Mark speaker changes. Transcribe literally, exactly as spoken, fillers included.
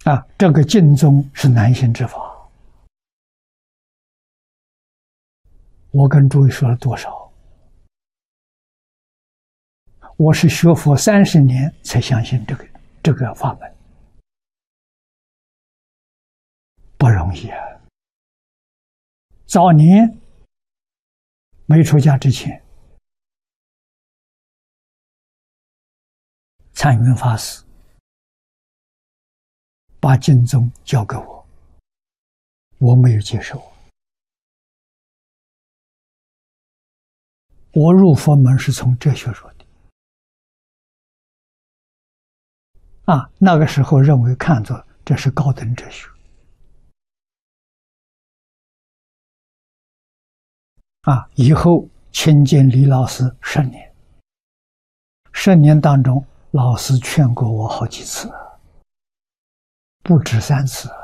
Speaker 1: 啊，这个净宗是难行之法。我跟诸位说了多少？我是学佛三十年才相信这个这个法门，不容易啊！早年没出家之前，禅云法师把净宗交给我，我没有接受。我入佛门是从哲学入的，啊，那个时候认为看作这是高等哲学，啊，以后亲近李老师十年，十年当中，老师劝过我好几次，不止三次。